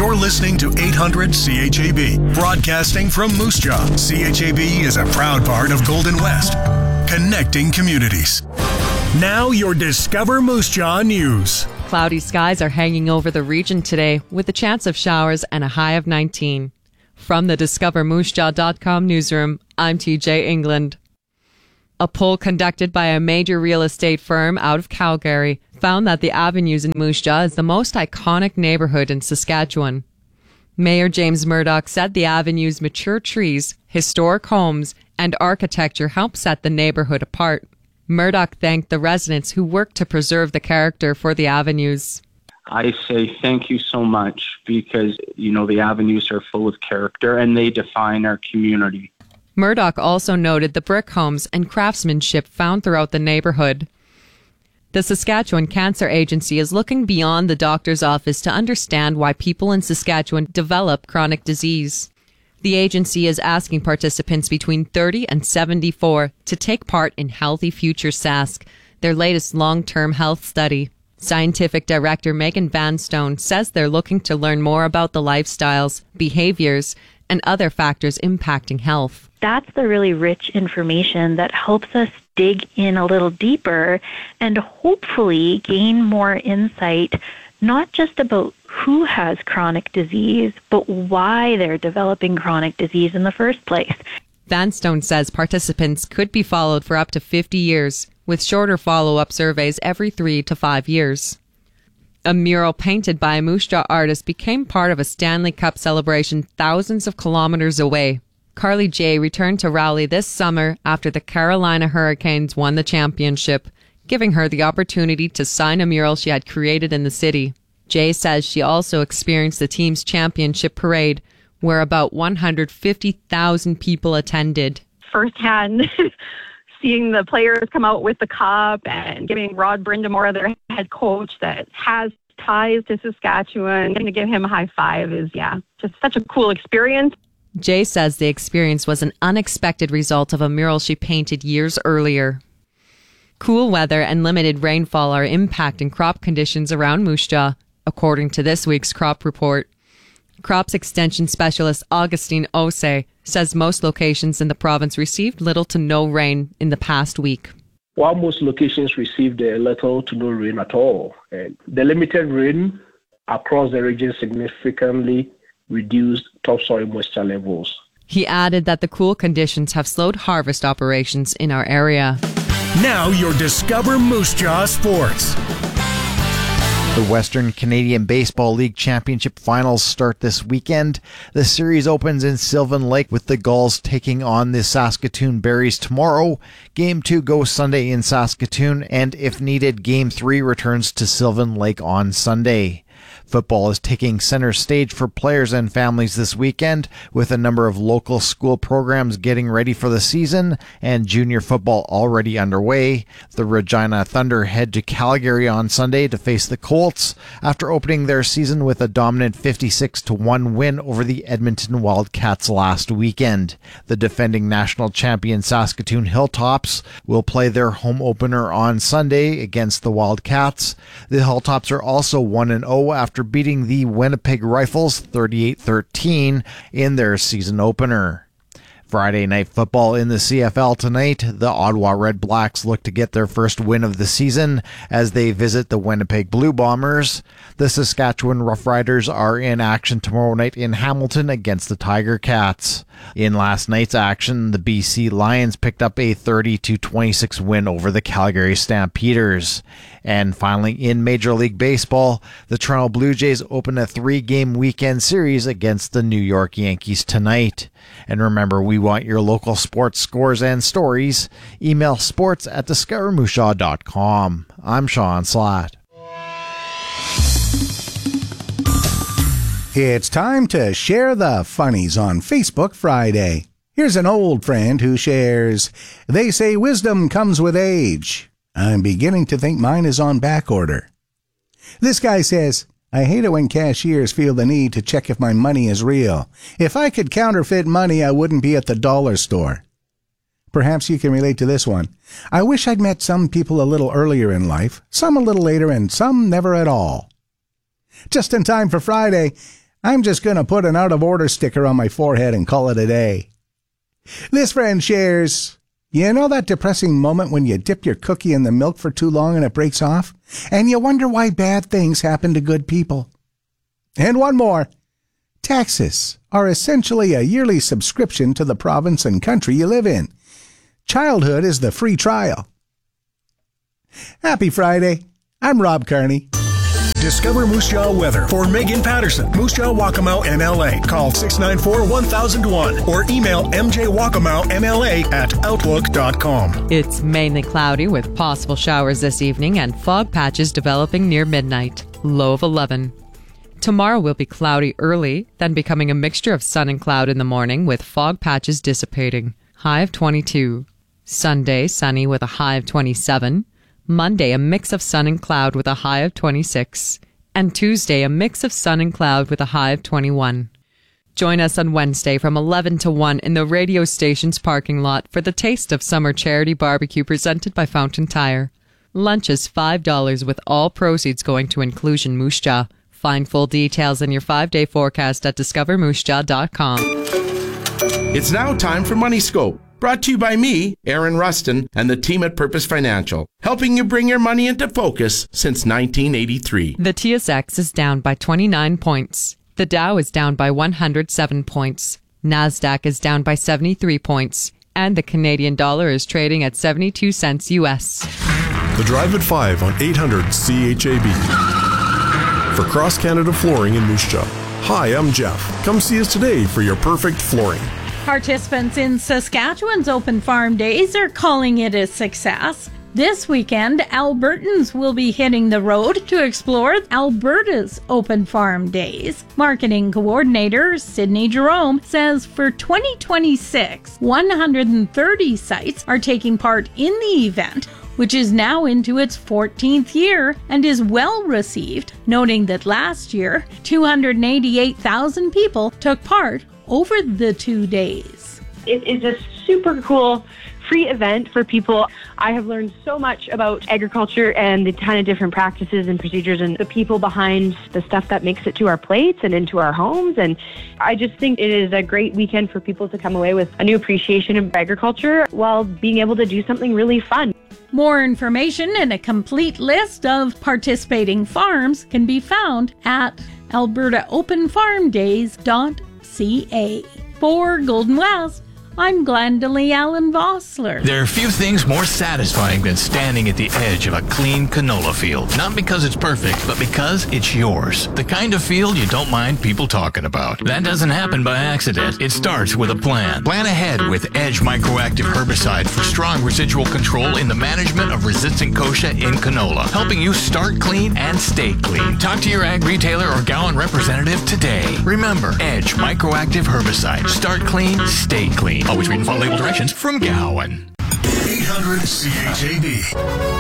You're listening to 800 CHAB, broadcasting from Moose Jaw. CHAB is a proud part of Golden West, connecting communities. Now your Discover Moose Jaw news. Cloudy skies are hanging over the region today with a chance of showers and a high of 19. From the DiscoverMooseJaw.com newsroom, I'm TJ England. A poll conducted by a major real estate firm out of Calgary found that the Avenues in Moose Jaw is the most iconic neighborhood in Saskatchewan. Mayor James Murdoch said the Avenues' mature trees, historic homes, and architecture help set the neighborhood apart. Murdoch thanked the residents who worked to preserve the character for the Avenues. I say thank you so much because, the Avenues are full of character and they define our community. Murdoch also noted the brick homes and craftsmanship found throughout the neighborhood. The Saskatchewan Cancer Agency is looking beyond the doctor's office to understand why people in Saskatchewan develop chronic disease. The agency is asking participants between 30 and 74 to take part in Healthy Future Sask, their latest long-term health study. Scientific Director Megan Vanstone says they're looking to learn more about the lifestyles, behaviors, and other factors impacting health. That's the really rich information that helps us dig in a little deeper and hopefully gain more insight, not just about who has chronic disease, but why they're developing chronic disease in the first place. Vanstone says participants could be followed for up to 50 years, with shorter follow-up surveys every 3 to 5 years. A mural painted by a Moose Jaw artist became part of a Stanley Cup celebration thousands of kilometers away. Carly J returned to Rowley this summer after the Carolina Hurricanes won the championship, giving her the opportunity to sign a mural she had created in the city. Jay says she also experienced the team's championship parade, where about 150,000 people attended. Firsthand, seeing the players come out with the cup and giving Rod Brindamore, their head coach that has ties to Saskatchewan, getting to give him a high five is, just such a cool experience. Jay says the experience was an unexpected result of a mural she painted years earlier. Cool weather and limited rainfall are impacting crop conditions around Moose Jaw, according to this week's crop report. Crops Extension Specialist Augustine Ose says most locations in the province received little to no rain in the past week. While most locations received little to no rain at all, the limited rain across the region significantly reduced topsoil moisture levels. He added that the cool conditions have slowed harvest operations in our area. Now your Discover Moose Jaw Sports. The Western Canadian Baseball League Championship Finals start this weekend. The series opens in Sylvan Lake with the Gulls taking on the Saskatoon Berries tomorrow. Game 2 goes Sunday in Saskatoon, and if needed, Game 3 returns to Sylvan Lake on Sunday. Football is taking center stage for players and families this weekend, with a number of local school programs getting ready for the season and junior football already underway. The Regina Thunder head to Calgary on Sunday to face the Colts after opening their season with a dominant 56-1 win over the Edmonton Wildcats last weekend. The defending national champion Saskatoon Hilltops will play their home opener on Sunday against the Wildcats. The Hilltops are also 1-0 after beating the Winnipeg Rifles 38-13 in their season opener. Friday night football in the CFL tonight. The Ottawa Red Blacks look to get their first win of the season as they visit the Winnipeg Blue Bombers. The Saskatchewan Roughriders are in action tomorrow night in Hamilton against the Tiger Cats. In last night's action, the BC Lions picked up a 30-26 win over the Calgary Stampeders. And finally, in Major League Baseball, the Toronto Blue Jays open a 3-game weekend series against the New York Yankees tonight. And remember, we want your local sports scores and stories. Email sports@discovermoosejawr.com. I'm Sean Slatt. It's time to share the funnies on Facebook Friday. Here's an old friend who shares, "They say wisdom comes with age. I'm beginning to think mine is on back order." This guy says, "I hate it when cashiers feel the need to check if my money is real. If I could counterfeit money, I wouldn't be at the dollar store." Perhaps you can relate to this one. "I wish I'd met some people a little earlier in life, some a little later, and some never at all." Just in time for Friday, I'm just going to put an out-of-order sticker on my forehead and call it a day. This friend shares, you know that depressing moment when you dip your cookie in the milk for too long and it breaks off? And you wonder why bad things happen to good people. And one more. Taxes are essentially a yearly subscription to the province and country you live in. Childhood is the free trial. Happy Friday. I'm Rob Carney. Discover Moose Jaw weather for Megan Patterson, Moose Jaw Waccamaw MLA. Call 694-1001 or email mjwackamowmla@outlook.com. It's mainly cloudy with possible showers this evening and fog patches developing near midnight. Low of 11. Tomorrow will be cloudy early, then becoming a mixture of sun and cloud in the morning with fog patches dissipating. High of 22. Sunday, sunny with a high of 27. Monday, a mix of sun and cloud with a high of 26. And Tuesday, a mix of sun and cloud with a high of 21. Join us on Wednesday from 11 to 1 in the radio station's parking lot for the Taste of Summer charity barbecue presented by Fountain Tire. Lunch is $5 with all proceeds going to Inclusion Moose Jaw. Find full details in your 5-day forecast at discovermoosejaw.com. It's now time for Money Scope. Brought to you by me, Aaron Rustin, and the team at Purpose Financial, helping you bring your money into focus since 1983. The TSX is down by 29 points. The Dow is down by 107 points. NASDAQ is down by 73 points. And the Canadian dollar is trading at 72 cents U.S. The Drive at 5 on 800 CHAB. For Cross Canada Flooring in Moose Jaw. Hi, I'm Jeff. Come see us today for your perfect flooring. Participants in Saskatchewan's Open Farm Days are calling it a success. This weekend, Albertans will be hitting the road to explore Alberta's Open Farm Days. Marketing coordinator Sydney Jerome says for 2026, 130 sites are taking part in the event, which is now into its 14th year and is well received, noting that last year, 288,000 people took part over the 2 days. It is a super cool free event for people. I have learned so much about agriculture and the kind of different practices and procedures and the people behind the stuff that makes it to our plates and into our homes. And I just think it is a great weekend for people to come away with a new appreciation of agriculture while being able to do something really fun. More information and a complete list of participating farms can be found at albertaopenfarmdays.ca. For Golden West, I'm Glendalee Allen Vossler. There are few things more satisfying than standing at the edge of a clean canola field. Not because it's perfect, but because it's yours. The kind of field you don't mind people talking about. That doesn't happen by accident. It starts with a plan. Plan ahead with Edge Microactive Herbicide for strong residual control in the management of resistant kochia in canola, helping you start clean and stay clean. Talk to your ag retailer or Gowan representative today. Remember, Edge Microactive Herbicide. Start clean, stay clean. Always read and follow label directions from Gowan. 800 CHAB.